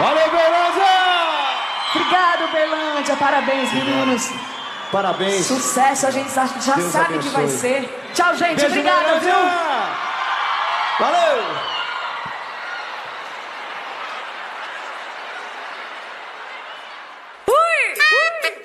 Valeu, Berlândia! Obrigado, Berlândia. Parabéns, meninos. Parabéns. Sucesso, a gente já Deus sabe abençoe. que vai ser. Tchau, gente. Beijo, Obrigada, Berlândia! viu? Valeu!